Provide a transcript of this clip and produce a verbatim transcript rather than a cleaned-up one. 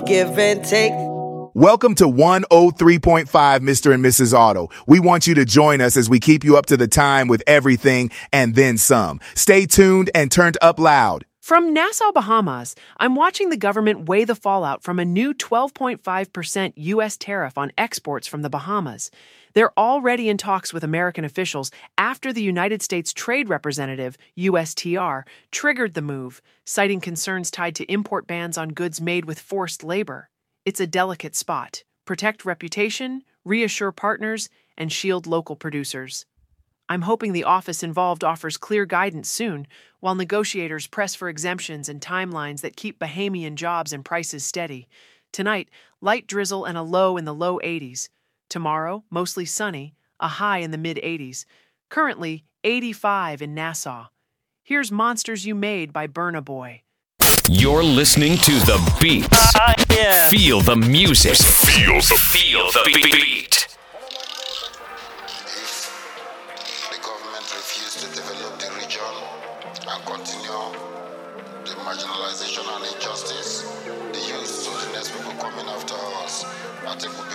give and take. Welcome to one oh three point five Mister and Missus Auto. We want you to join us as we keep you up to the time with everything and then some. Stay tuned and turned up loud. From Nassau, Bahamas, I'm watching the government weigh the fallout from a new twelve point five percent U S tariff on exports from the Bahamas. They're already in talks with American officials after the United States Trade Representative, U S T R, triggered the move, citing concerns tied to import bans on goods made with forced labor. It's a delicate spot. Protect reputation, reassure partners, and shield local producers. I'm hoping the office involved offers clear guidance soon, while negotiators press for exemptions and timelines that keep Bahamian jobs and prices steady. Tonight, light drizzle and a low in the low eighties. Tomorrow, mostly sunny, a high in the mid-eighties. Currently, eighty-five in Nassau. Here's Monsters You Made by Burna Boy. You're listening to The Beats. Uh, yeah. Feel the music. Feel the, feel the beat. If the government refused to develop the region and continue the marginalization and injustice, the youth, so the next people coming after us, I think